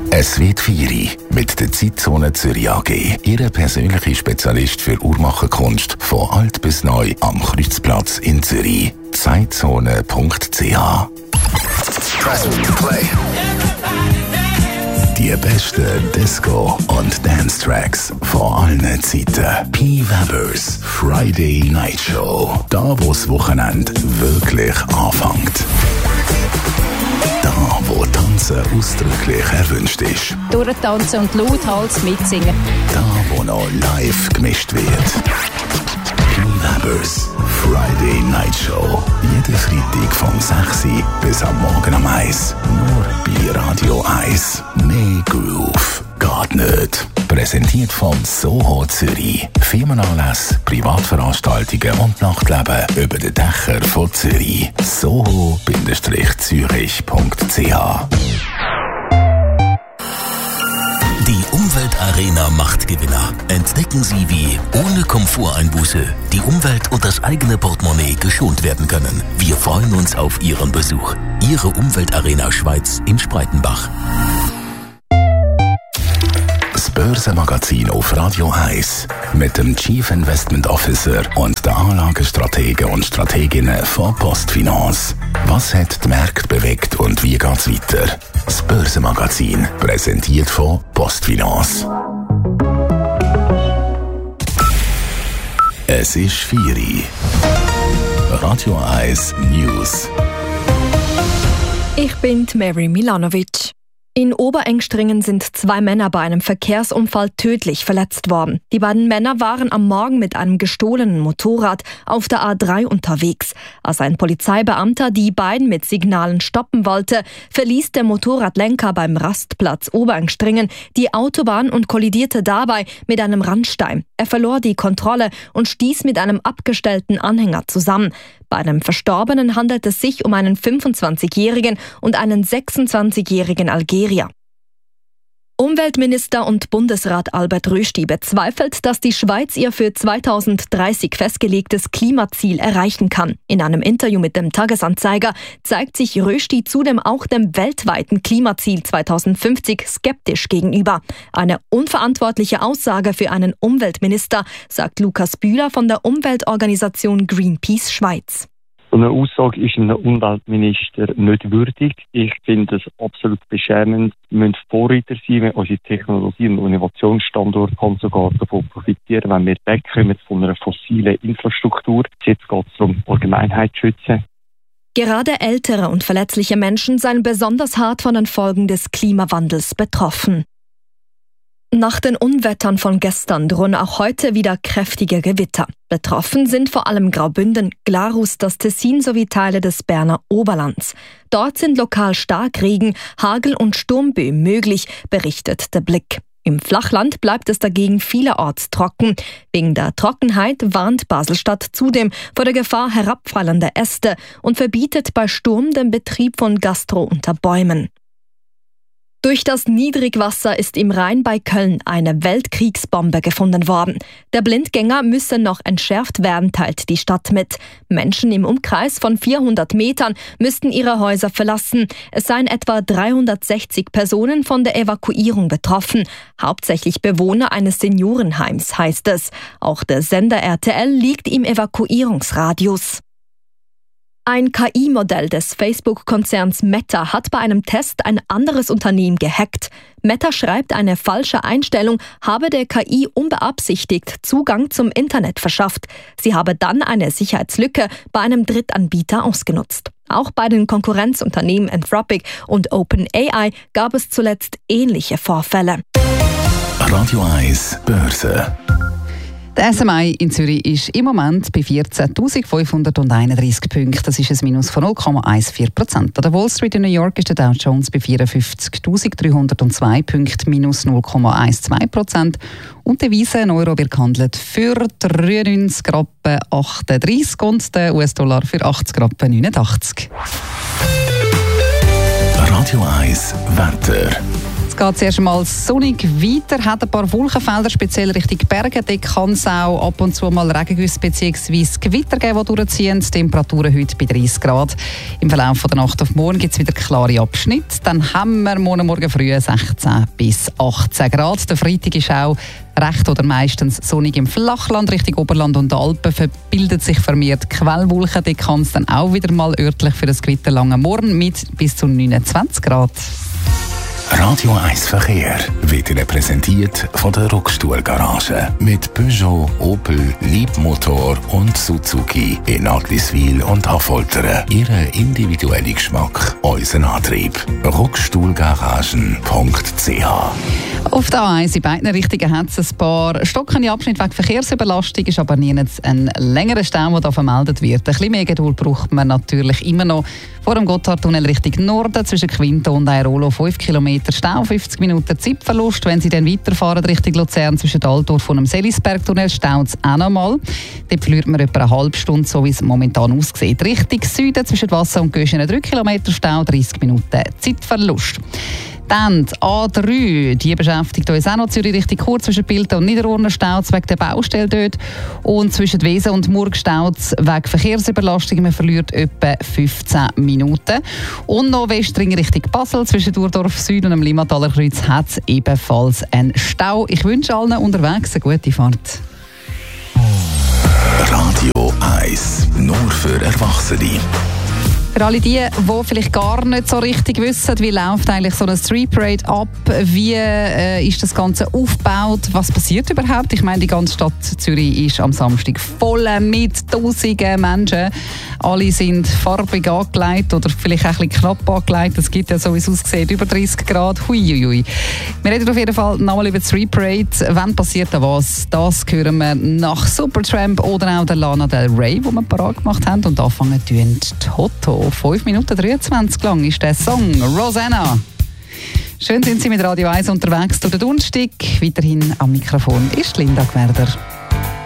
Es wird Feieri mit der Zeitzone Zürich AG. Ihre persönliche Spezialist für Uhrmacherkunst von alt bis neu am Kreuzplatz in Zürich. Zeitzone.ch. Die besten Disco- und Dance-Tracks von allen Zeiten. P. Webers Friday Night Show. Da, wo das Wochenende wirklich anfängt. Da, wo Tanzen ausdrücklich erwünscht ist. Durchtanzen und lauthals mitsingen. Da, wo noch live gemischt wird. P. Webers Friday Night Show. Jeden Freitag vom 6 Uhr bis am Morgen um 1 Uhr. Nur bei Radio 1. Mehr Groove geht nicht. Präsentiert von Soho Zürich. Firmenanlässe, Privatveranstaltungen und Nachtleben über den Dächern von Zürich. soho-zürich.ch. Die Umweltarena Machtgewinner. Entdecken Sie, wie ohne Komforteinbuße die Umwelt und das eigene Portemonnaie geschont werden können. Wir freuen uns auf Ihren Besuch. Ihre Umweltarena Schweiz in Spreitenbach. Das Börsenmagazin auf Radio 1 mit dem Chief Investment Officer und den Anlagestrategen und Strateginnen von Postfinance. Was hat die Märkte bewegt und wie geht's weiter? Das Börsenmagazin, präsentiert von Postfinance. Es ist 4 Uhr. Radio 1 News. Ich bin Mary Milanovic. In Oberengstringen sind 2 Männer bei einem Verkehrsunfall tödlich verletzt worden. Die beiden Männer waren am Morgen mit einem gestohlenen Motorrad auf der A3 unterwegs. Als ein Polizeibeamter die beiden mit Signalen stoppen wollte, verließ der Motorradlenker beim Rastplatz Oberengstringen die Autobahn und kollidierte dabei mit einem Randstein. Er verlor die Kontrolle und stieß mit einem abgestellten Anhänger zusammen. Bei einem Verstorbenen handelt es sich um einen 25-Jährigen und einen 26-jährigen Algerier. Umweltminister und Bundesrat Albert Rösti bezweifelt, dass die Schweiz ihr für 2030 festgelegtes Klimaziel erreichen kann. In einem Interview mit dem Tagesanzeiger zeigt sich Rösti zudem auch dem weltweiten Klimaziel 2050 skeptisch gegenüber. Eine unverantwortliche Aussage für einen Umweltminister, sagt Lukas Bühler von der Umweltorganisation Greenpeace Schweiz. So eine Aussage ist einem Umweltminister nicht würdig. Ich finde es absolut beschämend. Wir müssen Vorreiter sein, wenn unsere Technologie- und Innovationsstandort kann sogar davon profitieren, wenn wir wegkommen von einer fossilen Infrastruktur. Jetzt geht es darum, Allgemeinheit zu schützen. Gerade ältere und verletzliche Menschen seien besonders hart von den Folgen des Klimawandels betroffen. Nach den Unwettern von gestern drohen auch heute wieder kräftige Gewitter. Betroffen sind vor allem Graubünden, Glarus, das Tessin sowie Teile des Berner Oberlands. Dort sind lokal Starkregen, Hagel und Sturmböen möglich, berichtet der Blick. Im Flachland bleibt es dagegen vielerorts trocken. Wegen der Trockenheit warnt Basel-Stadt zudem vor der Gefahr herabfallender Äste und verbietet bei Sturm den Betrieb von Gastro unter Bäumen. Durch das Niedrigwasser ist im Rhein bei Köln eine Weltkriegsbombe gefunden worden. Der Blindgänger müsse noch entschärft werden, teilt die Stadt mit. Menschen im Umkreis von 400 Metern müssten ihre Häuser verlassen. Es seien etwa 360 Personen von der Evakuierung betroffen. Hauptsächlich Bewohner eines Seniorenheims, heißt es. Auch der Sender RTL liegt im Evakuierungsradius. Ein KI-Modell des Facebook-Konzerns Meta hat bei einem Test ein anderes Unternehmen gehackt. Meta schreibt, eine falsche Einstellung habe der KI unbeabsichtigt Zugang zum Internet verschafft. Sie habe dann eine Sicherheitslücke bei einem Drittanbieter ausgenutzt. Auch bei den Konkurrenzunternehmen Anthropic und OpenAI gab es zuletzt ähnliche Vorfälle. Radio 1 Börse. Der SMI in Zürich ist im Moment bei 14.531 Punkten. Das ist ein Minus von 0,14%. An der Wall Street in New York ist der Dow Jones bei 54.302 Punkten, minus 0,12%. Und die Devise in Euro wird gehandelt für 93,38 und der US-Dollar für 80,89. Radio 1 Wetter. geht zuerst einmal sonnig weiter, hat ein paar Wolkenfelder, speziell Richtung Berge. Dort kann es auch ab und zu mal Regengüsse bzw. Gewitter geben, die durchziehen. Die Temperaturen heute bei 30 Grad. Im Verlauf der Nacht auf morgen gibt es wieder klare Abschnitte. Dann haben wir morgen früh 16 bis 18 Grad. Der Freitag ist auch recht oder meistens sonnig im Flachland, Richtung Oberland und Alpen verbildet sich vermehrt Quellwolken. Dort kann es dann auch wieder mal örtlich für das Gewitter langen Morgen mit bis zu 29 Grad. Radio 1 Verkehr wird Ihnen präsentiert von der Rockstuhl-Garage mit Peugeot, Opel, Leapmotor und Suzuki in Agliswil und Affoltern. Ihren individuellen Geschmack, unseren Antrieb. Rockstuhlgaragen.ch. Auf der A1 in beiden Richtungen hat es ein paar stockende Abschnitte wegen Verkehrsüberlastung, ist aber nirgends ein längerer Stau, der da vermeldet wird. Ein bisschen mehr Geduld braucht man natürlich immer noch. Vor dem Gotthardtunnel Richtung Norden zwischen Quinto und Airolo 5 Kilometer Stau, 50 Minuten Zeitverlust. Wenn Sie dann weiterfahren Richtung Luzern zwischen Altdorf und dem Selisbergtunnel, staut es auch noch mal. Dort verliert man etwa eine halbe Stunde, so wie es momentan aussieht. Richtung Süden zwischen Wasser und Göschen 3 Kilometer Stau, 30 Minuten Zeitverlust. Dann die A3, die beschäftigt uns auch noch. Zürich Richtung Chur zwischen Bilten und Niederurner staut wegen der Baustelle dort. Und zwischen Wesen und Murg staut wegen Verkehrsüberlastung. Man verliert etwa 15 Minuten. Und noch Westring Richtung Basel zwischen Urdorf Süd und dem Limmataler Kreuz hat es ebenfalls einen Stau. Ich wünsche allen unterwegs eine gute Fahrt. Radio 1, nur für Erwachsene. Für alle die vielleicht gar nicht so richtig wissen, wie läuft eigentlich so eine Street Parade ab, wie ist das Ganze aufgebaut, was passiert überhaupt? Ich meine, die ganze Stadt Zürich ist am Samstag voll mit tausenden Menschen. Alle sind farbig angelegt oder vielleicht auch ein bisschen knapp angelegt. Es gibt ja so, wie es aussieht, über 30 Grad. Huiuiui. Wir reden auf jeden Fall nochmal über die Street Parade. Wann passiert da was? Das hören wir nach Supertramp oder auch der Lana Del Rey, die wir parat gemacht haben. Und anfangen tun Toto. 5 Minuten 23 lang ist der Song Rosanna. Schön sind Sie mit Radio 1 unterwegs durch den Donnerstag. Weiterhin am Mikrofon ist Linda Gwerder.